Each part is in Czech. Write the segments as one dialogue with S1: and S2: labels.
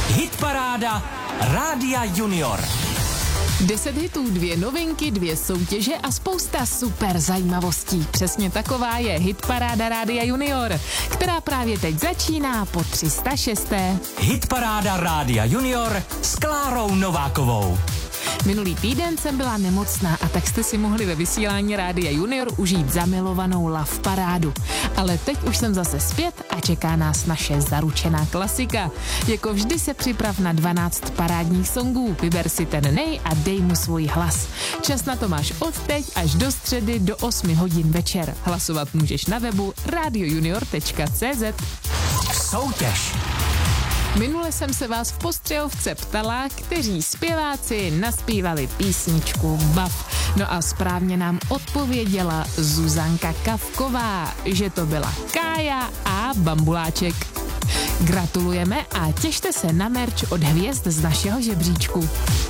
S1: Hitparáda Rádia Junior.
S2: 10 hitů, 2 novinky, 2 soutěže a spousta super zajímavostí. Přesně taková je Hitparáda Rádia Junior, která právě teď začíná po 306.
S1: Hitparáda Rádia Junior s Klárou Novákovou.
S2: Minulý týden jsem byla nemocná a tak jste si mohli ve vysílání Rádia Junior užít zamilovanou Love parádu. Ale teď už jsem zase zpět a čeká nás naše zaručená klasika. Jako vždy se připrav na 12 parádních songů, vyber si ten nej a dej mu svůj hlas. Čas na to máš od teď až do středy do 8 hodin večer. Hlasovat můžeš na webu radiojunior.cz.
S1: Soutěž.
S2: Minule jsem se vás v postřehovce ptala, kteří zpěváci naspívali písničku Bav. No a správně nám odpověděla Zuzanka Kavková, že to byla Kája a Bambuláček. Gratulujeme a těšte se na merch od hvězd z našeho žebříčku.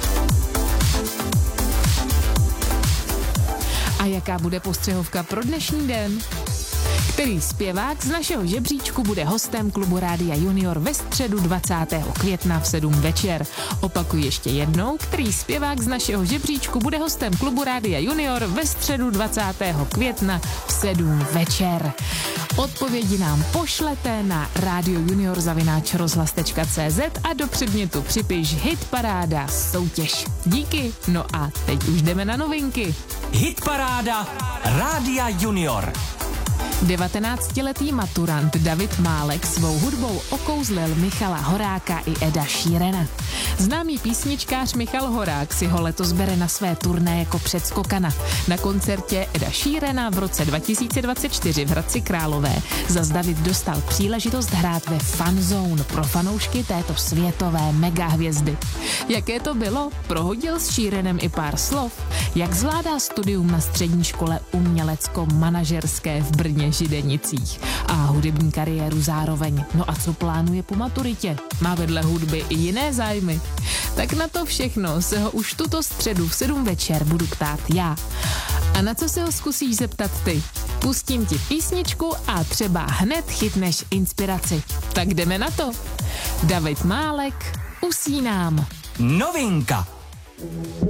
S2: A jaká bude postřehovka pro dnešní den? Který zpěvák z našeho žebříčku bude hostem klubu Rádia Junior ve středu 20. května v 7 večer. Opakuji ještě jednou, který zpěvák z našeho žebříčku bude hostem klubu Rádia Junior ve středu 20. května v 7 večer. Odpovědi nám pošlete na radiojunior@rozhlas.cz a do předmětu připiš Hitparáda soutěž. Díky, no a teď už jdeme na novinky.
S1: Hitparáda Rádia Junior.
S2: 19letý maturant David Málek svou hudbou okouzlil Michala Horáka i Eda Sheerana. Známý písničkář Michal Horák si ho letos bere na své turné jako předskokana. Na koncertě Eda Sheerana v roce 2024 v Hradci Králové zas David dostal příležitost hrát ve Fan Zone pro fanoušky této světové megahvězdy. Jaké to bylo? Prohodil s Sheeranem i pár slov? Jak zvládá studium na střední škole umělecko-manažerské v Brně Židenicích a hudební kariéru zároveň? No a co plánuje po maturitě? Má vedle hudby i jiné zájmy? Tak na to všechno se ho už tuto středu v 7 večer budu ptát já. A na co se ho zkusíš zeptat ty? Pustím ti písničku a třeba hned chytneš inspiraci. Tak jdeme na to. David Málek, Usínám.
S1: Novinka.